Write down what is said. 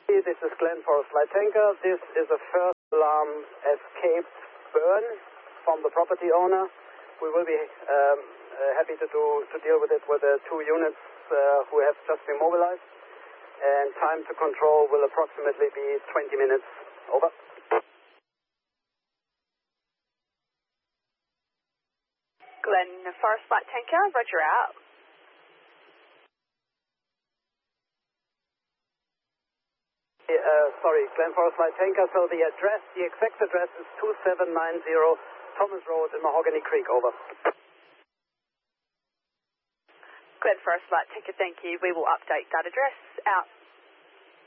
This is Glenn Forest Light Tanker. This is a first alarm escape burn from the property owner. We will be happy to deal with it with the 2 units who have just been mobilized. And time to control will approximately be 20 minutes. Over. Glenn Forest Light Tanker, roger out. Sorry, Glenn Forest Light Tanker. So the exact address is 2790 Thomas Road in Mahogany Creek. Over. Glenn Forest Light Tanker, thank you. We will update that address. Out.